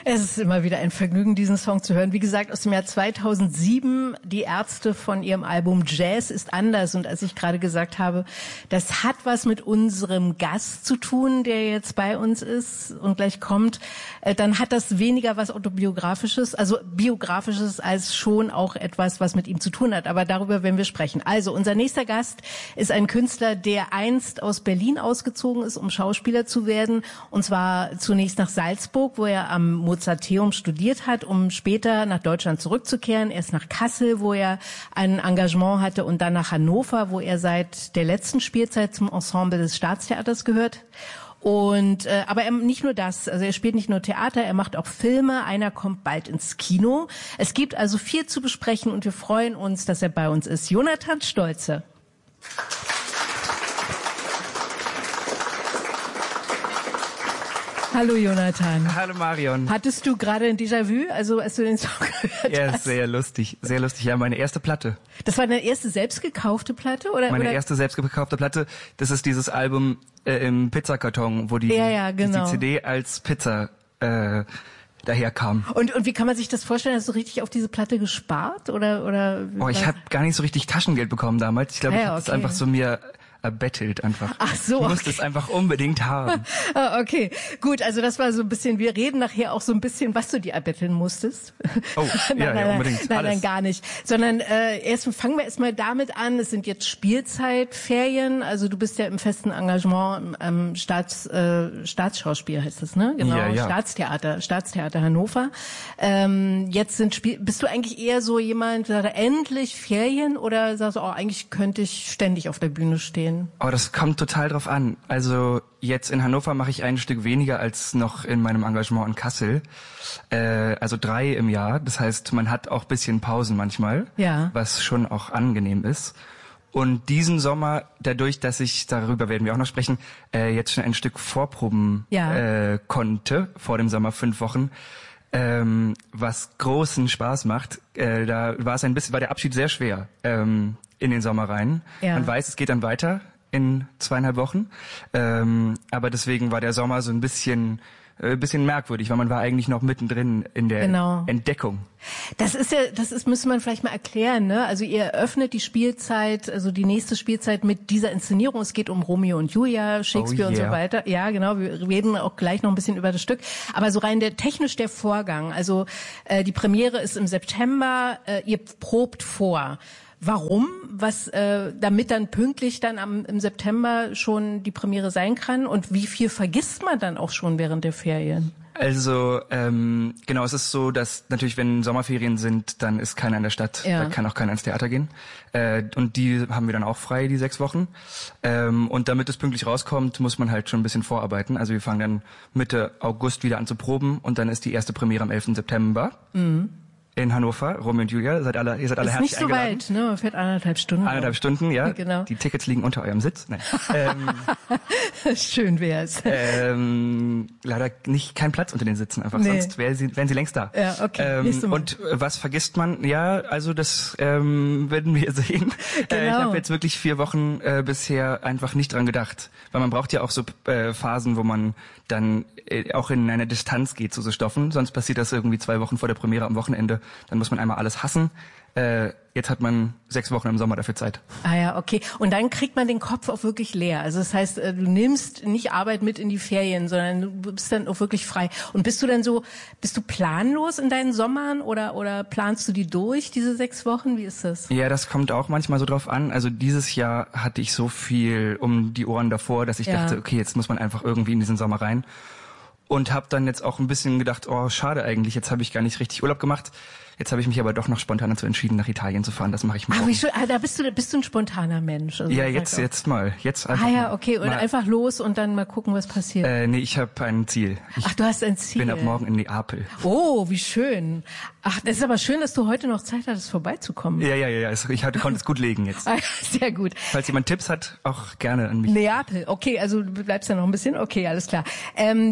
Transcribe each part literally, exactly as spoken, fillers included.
Es ist immer wieder ein Vergnügen, diesen Song zu hören. Wie gesagt, aus dem Jahr zweitausendsieben, die Ärzte von ihrem Album Jazz ist anders. Und als ich gerade gesagt habe, das hat was mit unserem Gast zu tun, der jetzt bei uns ist und gleich kommt, dann hat das weniger was Autobiografisches, also Biografisches, als schon auch etwas, was mit ihm zu tun hat. Aber darüber werden wir sprechen. Also, unser nächster Gast ist ein Künstler, der einst aus Berlin ausgezogen ist, um Schauspieler zu werden. Und zwar zunächst nach Salzburg, wo er am Mozarteum studiert hat, um später nach Deutschland zurückzukehren. Erst nach Kassel, wo er ein Engagement hatte, und dann nach Hannover, wo er seit der letzten Spielzeit zum Ensemble des Staatstheaters gehört. Und äh, aber er, nicht nur das, also er spielt nicht nur Theater, er macht auch Filme. Einer kommt bald ins Kino. Es gibt also viel zu besprechen und wir freuen uns, dass er bei uns ist. Jonathan Stolze. Hallo Jonathan. Hallo Marion. Hattest du gerade ein Déjà-vu, also als du den Song gehört ja, hast? Ja, sehr lustig, sehr lustig. Ja, meine erste Platte. Das war deine erste selbst gekaufte Platte? Oder, meine oder? erste selbst gekaufte Platte, das ist dieses Album äh, im Pizzakarton, wo die, ja, ja, genau. die C D als Pizza äh, daherkam. Und, und wie kann man sich das vorstellen? Hast du richtig auf diese Platte gespart? Oder, oder? Oh, ich habe gar nicht so richtig Taschengeld bekommen damals. Ich glaube, ah, ja, ich habe es okay. einfach so mir erbettelt einfach. Ach so. Ich musste okay. es einfach unbedingt haben. ah, okay, gut, also das war so ein bisschen, wir reden nachher auch so ein bisschen, was du dir erbetteln musstest. Oh, nein, ja, nein, ja, unbedingt. Nein, Alles. nein, gar nicht. Sondern äh, erst fangen wir erstmal damit an, es sind jetzt Spielzeitferien, also du bist ja im festen Engagement am Staats, äh, Staatsschauspiel heißt das, ne? Genau, ja, ja. Staatstheater, Staatstheater Hannover. Ähm, jetzt sind Spiel, bist du eigentlich eher so jemand, der endlich Ferien, oder sagst du, oh, eigentlich könnte ich ständig auf der Bühne stehen? Oh, das kommt total drauf an. Also jetzt in Hannover mache ich ein Stück weniger als noch in meinem Engagement in Kassel. Äh, also drei im Jahr. Das heißt, man hat auch bisschen Pausen manchmal, ja. was schon auch angenehm ist. Und diesen Sommer, dadurch, dass ich, darüber werden wir auch noch sprechen, äh, jetzt schon ein Stück vorproben ja. äh, konnte, vor dem Sommer, fünf Wochen, ähm, was großen Spaß macht. Äh, da war es ein bisschen, war der Abschied sehr schwer ähm, in den Sommer rein. Ja. Man weiß, es geht dann weiter in zweieinhalb Wochen. Ähm, aber deswegen war der Sommer so ein bisschen äh, bisschen merkwürdig, weil man war eigentlich noch mittendrin in der genau. Entdeckung. Das ist ja, das ist, müsste man vielleicht mal erklären, ne? Also ihr eröffnet die Spielzeit, also die nächste Spielzeit mit dieser Inszenierung. Es geht um Romeo und Julia, Shakespeare oh yeah. und so weiter. Ja, genau. Wir reden auch gleich noch ein bisschen über das Stück. Aber so rein der technisch der Vorgang. Also äh, die Premiere ist im September. Äh, ihr probt vor. Warum? Was, äh, damit dann pünktlich dann am, im September schon die Premiere sein kann? Und wie viel vergisst man dann auch schon während der Ferien? Also ähm, genau, es ist so, dass natürlich, wenn Sommerferien sind, dann ist keiner in der Stadt, ja. da kann auch keiner ins Theater gehen. Äh, und die haben wir dann auch frei, die sechs Wochen. Ähm, und damit es pünktlich rauskommt, muss man halt schon ein bisschen vorarbeiten. Also wir fangen dann Mitte August wieder an zu proben und dann ist die erste Premiere am elften September. Mhm. In Hannover, Romeo und Julia, seid alle, ihr seid alle herzlich eingeladen. Ist nicht so weit, ne? Man fährt anderthalb Stunden. Anderthalb Stunden, ja. Genau. Die Tickets liegen unter eurem Sitz. Nein. ähm, Schön wär's. Ähm, leider nicht kein Platz unter den Sitzen, einfach nee. Sonst wären sie, wären sie längst da. Ja, okay. Ähm, und was vergisst man? Ja, also das ähm, werden wir sehen. Genau. Äh, ich habe jetzt wirklich vier Wochen äh, bisher einfach nicht dran gedacht, weil man braucht ja auch so äh, Phasen, wo man dann äh, auch in eine Distanz geht zu so Stoffen. Sonst passiert das irgendwie zwei Wochen vor der Premiere am Wochenende. Dann muss man einmal alles hassen. Äh, jetzt hat man sechs Wochen im Sommer dafür Zeit. Ah ja, okay. Und dann kriegt man den Kopf auch wirklich leer. Also das heißt, du nimmst nicht Arbeit mit in die Ferien, sondern du bist dann auch wirklich frei. Und bist du dann so, bist du planlos in deinen Sommern oder oder planst du die durch, diese sechs Wochen? Wie ist das? Ja, das kommt auch manchmal so drauf an. Also dieses Jahr hatte ich so viel um die Ohren davor, dass ich ja. dachte, okay, jetzt muss man einfach irgendwie in diesen Sommer rein. Und habe dann jetzt auch ein bisschen gedacht, oh, schade eigentlich, jetzt habe ich gar nicht richtig Urlaub gemacht. Jetzt habe ich mich aber doch noch spontan dazu entschieden, nach Italien zu fahren. Das mache ich morgen. Ach, wie schön. Ah, da bist du, bist du ein spontaner Mensch. Also ja, jetzt, jetzt mal. Jetzt einfach ah ja, mal. okay. Und mal. einfach los und dann mal gucken, was passiert. Äh, nee, ich habe ein Ziel. Ich Ach, du hast ein Ziel. bin ab morgen in Neapel. Oh, wie schön. Ach, das ist aber schön, dass du heute noch Zeit hattest, vorbeizukommen. Ja, ja, ja. Ich hatte, konnte es gut legen jetzt. Ah, sehr gut. Falls jemand Tipps hat, auch gerne an mich. Neapel. Okay, also du bleibst ja noch ein bisschen. Okay, alles klar. Ähm, du,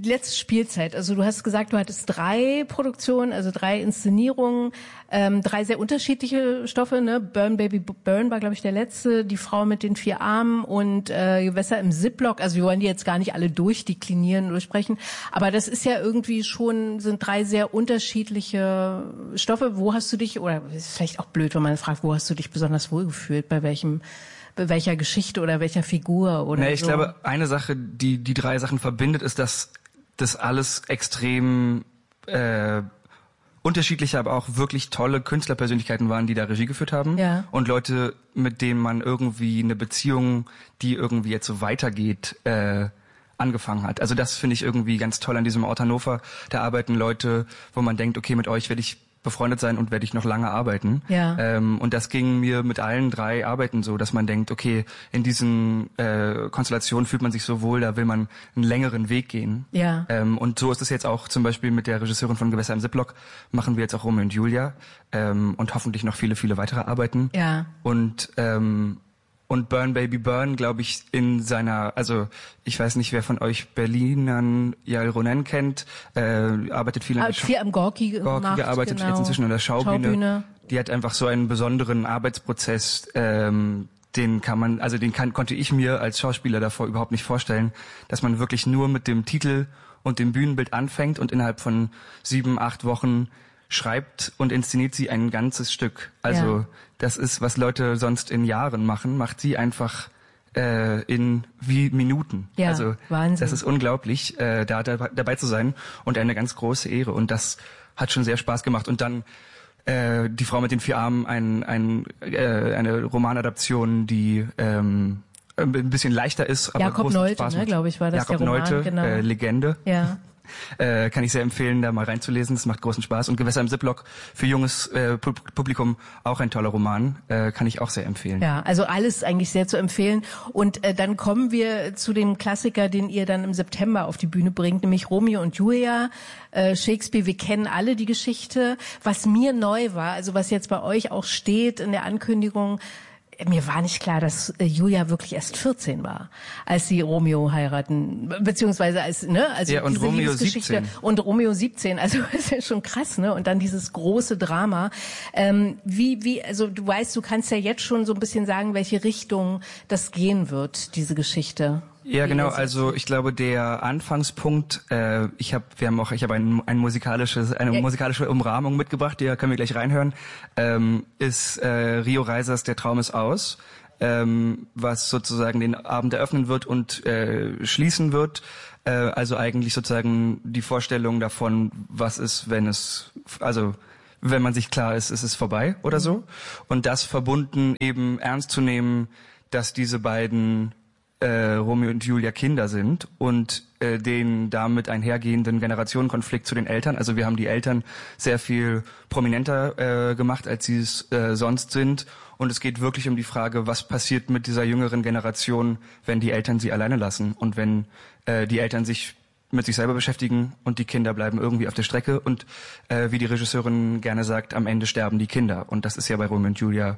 letzte Spielzeit. Also du hast gesagt, du hattest drei Produktionen, also drei Inszenierungen, ähm, drei sehr unterschiedliche Stoffe. Ne? Burn Baby Burn war, glaube ich, der letzte. Die Frau mit den vier Armen und äh, Gewässer im Ziplock. Also wir wollen die jetzt gar nicht alle durchdeklinieren, durchsprechen. Aber das ist ja irgendwie schon, sind drei sehr unterschiedliche Stoffe. Wo hast du dich, oder ist vielleicht auch blöd, wenn man fragt, wo hast du dich besonders wohlgefühlt? Bei welchem bei welcher Geschichte oder welcher Figur oder nee, ich so? glaube, eine Sache, die die drei Sachen verbindet, ist, dass das alles extrem äh, unterschiedliche, aber auch wirklich tolle Künstlerpersönlichkeiten waren, die da Regie geführt haben. Ja. Und Leute, mit denen man irgendwie eine Beziehung, die irgendwie jetzt so weitergeht, äh, angefangen hat. Also das finde ich irgendwie ganz toll an diesem Ort Hannover. Da arbeiten Leute, wo man denkt, okay, mit euch werde ich befreundet sein und werde ich noch lange arbeiten. Ja. Ähm, und das ging mir mit allen drei Arbeiten so, dass man denkt, okay, in diesen äh, Konstellationen fühlt man sich so wohl, da will man einen längeren Weg gehen. Ja. Ähm, und so ist es jetzt auch zum Beispiel mit der Regisseurin von Gewässer im Ziplock, machen wir jetzt auch Romeo und Julia ähm, und hoffentlich noch viele, viele weitere Arbeiten. Ja. Und ähm, Und Burn Baby Burn, glaube ich, in seiner, also ich weiß nicht, wer von euch Berlinern Yael Ronen kennt, äh, arbeitet viel in der Schau- viel am Gorki gemacht, Gorki gearbeitet, genau. jetzt inzwischen in der Schaubühne. Schaubühne. Die hat einfach so einen besonderen Arbeitsprozess, ähm, den kann man, also den kann, konnte ich mir als Schauspieler davor überhaupt nicht vorstellen, dass man wirklich nur mit dem Titel und dem Bühnenbild anfängt und innerhalb von sieben, acht Wochen schreibt und inszeniert sie ein ganzes Stück. Also Ja. das ist, was Leute sonst in Jahren machen, macht sie einfach äh, in wie Minuten. Ja, also Wahnsinn. das ist unglaublich, äh, da, da dabei zu sein und eine ganz große Ehre. Und das hat schon sehr Spaß gemacht. Und dann äh, die Frau mit den vier Armen, ein, ein, äh, eine Romanadaption, die ähm, ein bisschen leichter ist, aber Jakob großen Nolte, Spaß ne, macht. glaube ich, war das Jakob der Roman, Nolte, genau. äh, Legende. Ja. Äh, kann ich sehr empfehlen, da mal reinzulesen. Es macht großen Spaß. Und Gewässer im Ziplock für junges äh, Publikum auch ein toller Roman. Äh, kann ich auch sehr empfehlen. Ja, also alles eigentlich sehr zu empfehlen. Und äh, dann kommen wir zu dem Klassiker, den ihr dann im September auf die Bühne bringt, nämlich Romeo und Julia. Äh, Shakespeare, wir kennen alle die Geschichte. Was mir neu war, also was jetzt bei euch auch steht in der Ankündigung, mir war nicht klar, dass äh, Julia wirklich erst vierzehn war, als sie Romeo heiraten, beziehungsweise als, ne, also ja, und diese Romeo Liebesgeschichte. siebzehn. Und Romeo siebzehn, also das ist ja schon krass, ne? Und dann dieses große Drama. Ähm, wie, wie, also du weißt, du kannst ja jetzt schon so ein bisschen sagen, welche Richtung das gehen wird, diese Geschichte. Ja, Wie genau. ist es? Also ich glaube, der Anfangspunkt, äh, ich habe, wir haben auch, ich habe ein, ein musikalisches, eine Ja. musikalische Umrahmung mitgebracht, die können wir gleich reinhören. Ähm, ist äh, Rio Reisers Der Traum ist aus, ähm, was sozusagen den Abend eröffnen wird und äh, schließen wird. Äh, also eigentlich sozusagen die Vorstellung davon, was ist, wenn es, also wenn man sich klar ist, ist es vorbei oder Mhm. so. Und das verbunden eben ernst zu nehmen, dass diese beiden äh, Romeo und Julia Kinder sind und äh, den damit einhergehenden Generationenkonflikt zu den Eltern. Also wir haben die Eltern sehr viel prominenter äh, gemacht, als sie es äh, sonst sind. Und es geht wirklich um die Frage, was passiert mit dieser jüngeren Generation, wenn die Eltern sie alleine lassen und wenn äh, die Eltern sich mit sich selber beschäftigen und die Kinder bleiben irgendwie auf der Strecke. Und äh, wie die Regisseurin gerne sagt, am Ende sterben die Kinder. Und das ist ja bei Romeo und Julia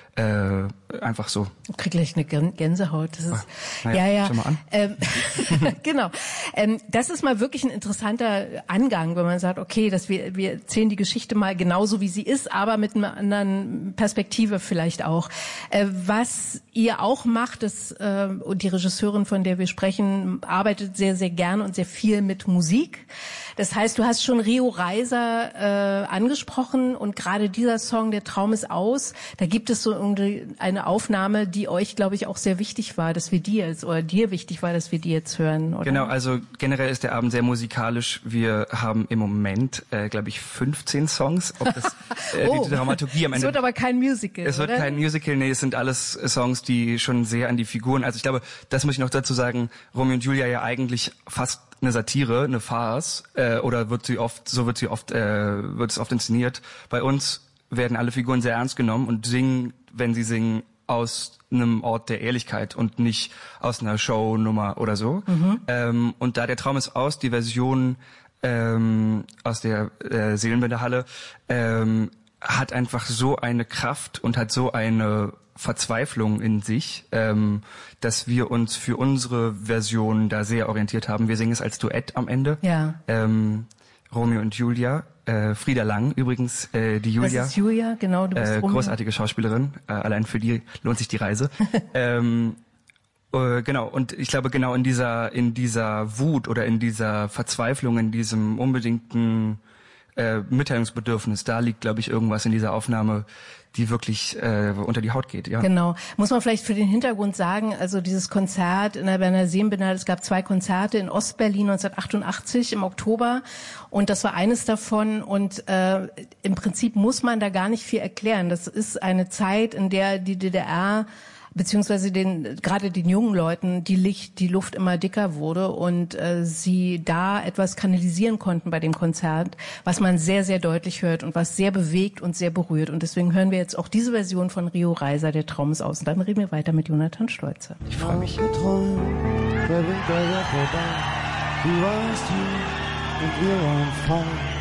Äh, einfach so. Ich krieg gleich eine Gänsehaut. Das ist, Ah, naja, ja, ja. schau mal an. Ähm, genau. Ähm, das ist mal wirklich ein interessanter Angang, wenn man sagt, okay, dass wir, wir erzählen die Geschichte mal genauso, wie sie ist, aber mit einer anderen Perspektive vielleicht auch. Äh, was ihr auch macht, ist, äh, und die Regisseurin, von der wir sprechen, arbeitet sehr, sehr gern und sehr viel mit Musik. Das heißt, du hast schon Rio Reiser äh, angesprochen und gerade dieser Song, Der Traum ist aus, da gibt es so irgendwie eine Aufnahme, die euch, glaube ich, auch sehr wichtig war, dass wir die jetzt, oder dir wichtig war, dass wir die jetzt hören, oder? Genau, also generell ist der Abend sehr musikalisch. Wir haben im Moment, äh, glaube ich, fünfzehn Songs. Ob das, äh, oh, die Dramaturgie am es Ende. wird aber kein Musical, Es wird oder? kein Musical, nee, es sind alles Songs, die schon sehr an die Figuren, also ich glaube, das muss ich noch dazu sagen, Romeo und Julia ja eigentlich fast eine Satire, eine Farce, äh, oder wird sie oft, so wird sie oft, äh, wird es oft inszeniert. Bei uns werden alle Figuren sehr ernst genommen und singen, wenn sie singen, aus einem Ort der Ehrlichkeit und nicht aus einer Shownummer oder so. Mhm. Ähm, und da Der Traum ist aus, die Version ähm, aus der äh, Seelenbänderhalle, ähm, hat einfach so eine Kraft und hat so eine Verzweiflung in sich, ähm, dass wir uns für unsere Version da sehr orientiert haben. Wir singen es als Duett am Ende. Ja. Ähm, Romeo und Julia. Äh, Frieda Lang übrigens, äh, die Julia. Das ist Julia, genau. Du bist äh, Romeo. Großartige Schauspielerin. Äh, allein für die lohnt sich die Reise. ähm, äh, genau. Und ich glaube genau in dieser in dieser Wut oder in dieser Verzweiflung, in diesem unbedingten äh, Mitteilungsbedürfnis, da liegt, glaube ich, irgendwas in dieser Aufnahme, die wirklich äh, unter die Haut geht. Ja. Genau. Muss man vielleicht für den Hintergrund sagen, also dieses Konzert in der Berner Seenbinderhalle, es gab zwei Konzerte in Ostberlin neunzehnhundertachtundachtzig im Oktober und das war eines davon und äh, im Prinzip muss man da gar nicht viel erklären. Das ist eine Zeit, in der die D D R beziehungsweise den gerade den jungen Leuten die Licht, die Luft immer dicker wurde und äh, sie da etwas kanalisieren konnten bei dem Konzert, was man sehr, sehr deutlich hört und was sehr bewegt und sehr berührt. Und deswegen hören wir jetzt auch diese Version von Rio Reiser, Der Traum ist aus. Und dann reden wir weiter mit Jonathan Stolze. Ich freue mich. Geträumt, der Winter war vorbei. Du warst hier und wir waren frei.